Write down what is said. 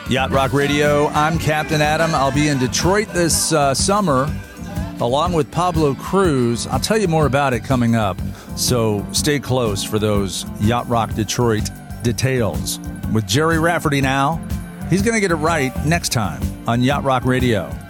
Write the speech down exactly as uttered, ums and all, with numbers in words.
Yacht Rock Radio, I'm Captain Adam. I'll be in Detroit this uh, summer along with Pablo Cruz. I'll tell you more about it coming up, so stay close for those Yacht Rock Detroit details. With Jerry Rafferty now, he's going to get it right next time on Yacht Rock Radio.